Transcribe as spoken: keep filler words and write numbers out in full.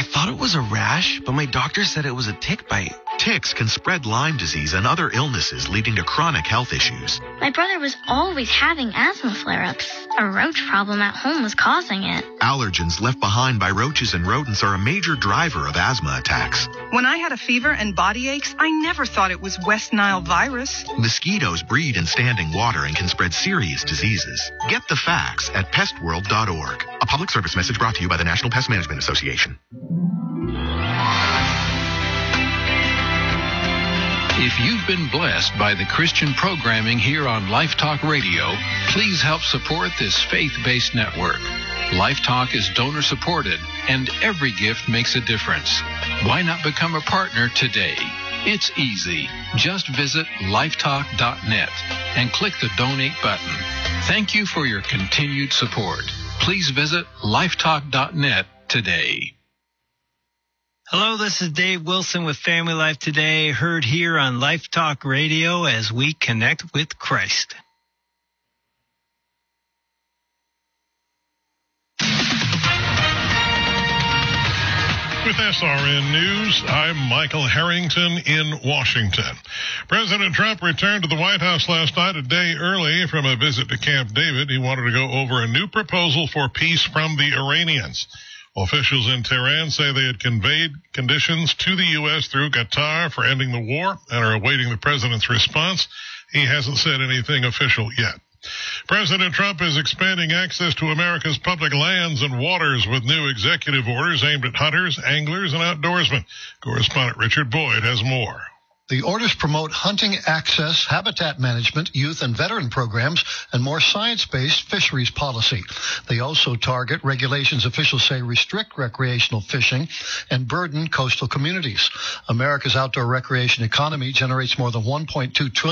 thought it was a rash, but my doctor said it was a tick bite. Ticks can spread Lyme disease and other illnesses, leading to chronic health issues. My brother was always having asthma flare-ups. A roach problem at home was causing it. Allergens left behind by roaches and rodents are a major driver of asthma attacks. When I had a fever and body aches, I never thought it was West Nile virus. Mosquitoes breed in standing water and can spread serious diseases. Get the facts at pest world dot org. A public service message brought to you by the National Pest Management Association. If you've been blessed by the Christian programming here on Life Talk Radio, please help support this faith-based network. Life Talk is donor-supported, and every gift makes a difference. Why not become a partner today? It's easy. Just visit lifetalk dot net and click the Donate button. Thank you for your continued support. Please visit lifetalk dot net today. Hello, this is Dave Wilson with Family Life Today, heard here on Life Talk Radio as we connect with Christ. With S R N News, I'm Michael Harrington in Washington. President Trump returned to the White House last night a day early from a visit to Camp David. He wanted to go over a new proposal for peace from the Iranians. Officials in Tehran say they had conveyed conditions to the U S through Qatar for ending the war and are awaiting the president's response. He hasn't said anything official yet. President Trump is expanding access to America's public lands and waters with new executive orders aimed at hunters, anglers, and outdoorsmen. Correspondent Richard Boyd has more. The orders promote hunting access, habitat management, youth and veteran programs, and more science-based fisheries policy. They also target regulations officials say restrict recreational fishing and burden coastal communities. America's outdoor recreation economy generates more than one point two trillion dollars